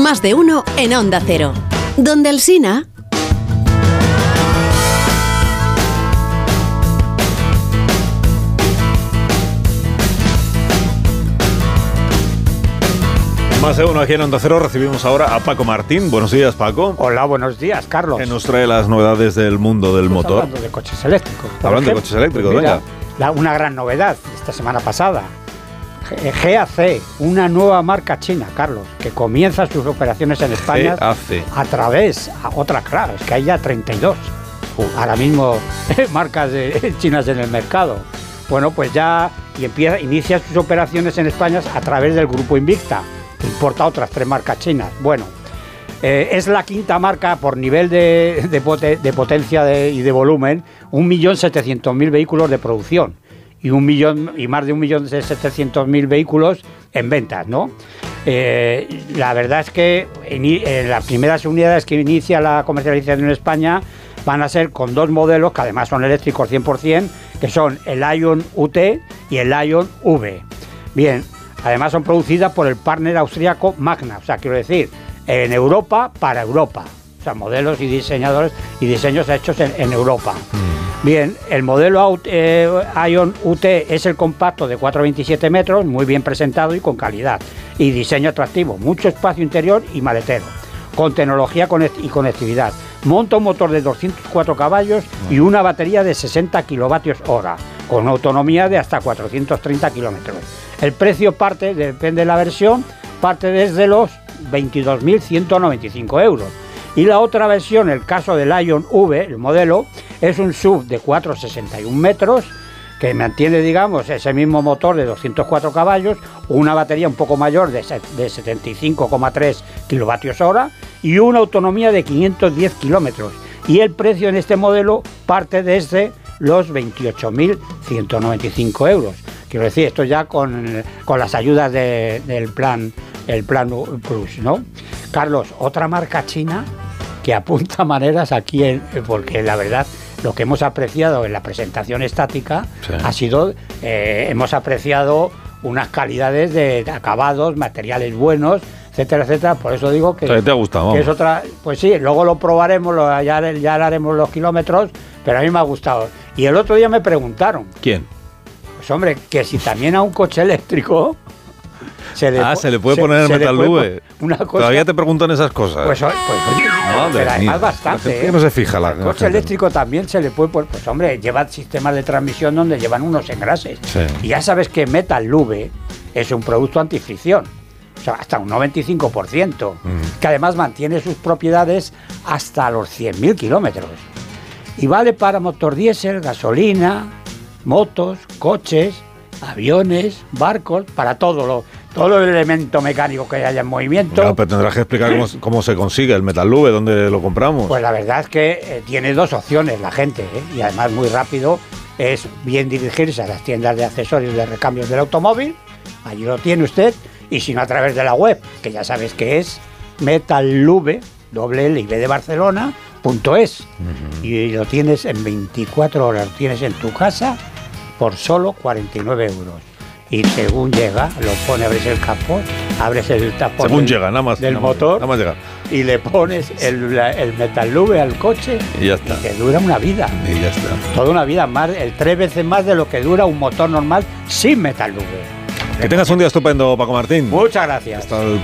Más de uno en Onda Cero. Donde Alsina. Más de uno aquí en Onda Cero. Recibimos ahora a Paco Martín. Buenos días, Paco. Hola, buenos días, Carlos. Que nos trae las novedades del mundo del motor. Hablando de coches eléctricos. Hablando de coches eléctricos, mira, venga. Una gran novedad esta semana pasada. GAC, una nueva marca china, Carlos, que comienza sus operaciones en España GAC. a través, claro, es que hay ya 32 ahora mismo marcas chinas en el mercado. Bueno, pues ya inicia sus operaciones en España a través del grupo Invicta, que importa otras 3 marcas chinas. Bueno, es la quinta marca por nivel de potencia y de volumen, 1.700.000 vehículos de producción. Y más de 1.700.000 vehículos en ventas, ¿no? La verdad es que las primeras unidades que inicia la comercialización en España van a ser con 2 modelos, que además son eléctricos 100%, que son el Ion UT y el Ion V. Bien, además son producidas por el partner austriaco Magna, o sea, quiero decir, en Europa, para Europa. O sea, modelos y diseños hechos en Europa. Bien, el modelo Ion UT es el compacto de 4,27 metros, muy bien presentado y con calidad. Y diseño atractivo, mucho espacio interior y maletero, con tecnología y conectividad. Monta un motor de 204 caballos y una batería de 60 kilovatios hora, con una autonomía de hasta 430 kilómetros. El precio depende de la versión, parte desde los 22.195 euros. Y la otra versión, el caso del Ion V, el modelo, es un SUV de 4,61 metros, que mantiene, digamos, ese mismo motor de 204 caballos, una batería un poco mayor de 75,3 kilovatios hora y una autonomía de 510 kilómetros. Y el precio en este modelo parte desde los 28.195 euros. Quiero decir, esto ya con las ayudas del plan Plus, ¿no? Carlos, otra marca china que apunta maneras aquí, porque la verdad lo que hemos apreciado en la presentación estática ha sido, hemos apreciado unas calidades de acabados, materiales buenos, etcétera, etcétera. Por eso digo que, ¿te ha gustado? Que es otra, pues sí, luego lo probaremos, ya haremos los kilómetros, pero a mí me ha gustado. Y el otro día me preguntaron. ¿Quién? Pues hombre, que si también a un coche eléctrico se le puede poner el Metal V. Una cosa, todavía te preguntan esas cosas. Pues pero además bastante. ¿Qué no se fija el coche eléctrico también se le puede poner, pues hombre, lleva sistemas de transmisión donde llevan unos engrases. Sí. Y ya sabes que Metal V es un producto antifricción. O sea, hasta un 95%. Que además mantiene sus propiedades hasta los 100.000 kilómetros. Y vale para motor diésel, gasolina, motos, coches, aviones, barcos, para todo el elemento mecánico que haya en movimiento. Claro, pero tendrás que explicar cómo se consigue el Metal V, dónde lo compramos. Pues la verdad es que tiene 2 opciones la gente, y además muy rápido. Es bien dirigirse a las tiendas de accesorios de recambios del automóvil, allí lo tiene usted, y si no, a través de la web, que ya sabes que es metalv, de Barcelona.es. Y lo tienes en 24 horas, lo tienes en tu casa por solo 49 euros. Y según llega, lo pone, abres el capó, abres el tapón del motor, nada más llega. Y le pones el Metal V al coche y ya está. Y te dura una vida. Y ya está. Toda una vida, 3 veces más de lo que dura un motor normal sin Metal V. Que tengas un día estupendo, Paco Martín. Muchas gracias. Hasta el